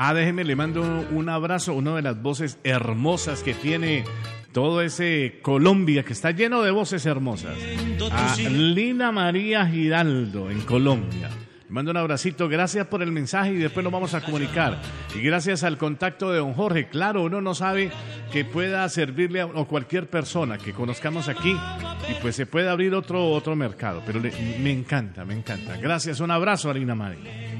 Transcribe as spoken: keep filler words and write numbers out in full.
Ah, déjeme, le mando un abrazo, una de las voces hermosas que tiene todo ese Colombia, que está lleno de voces hermosas. A Lina María Giraldo, en Colombia. Le mando un abracito, gracias por el mensaje y después nos vamos a comunicar. Y gracias al contacto de don Jorge, claro, uno no sabe que pueda servirle a, a cualquier persona que conozcamos aquí y pues se puede abrir otro, otro mercado. Pero le, me encanta, me encanta. Gracias, un abrazo a Lina María.